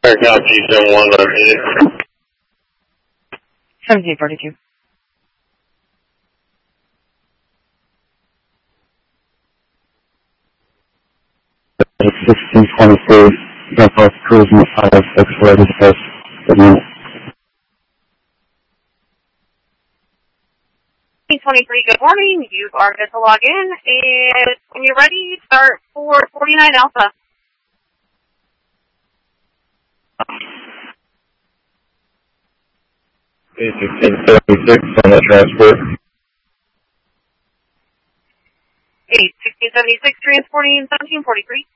Now G71 located. 1742. It's 1623, Northwest Cruise Messiah 6, ready to test. Good morning. 1623, good morning. You are good to log in, and when you're ready, start for 49 Alpha. A1676 on the transport. A1676 transporting 1743.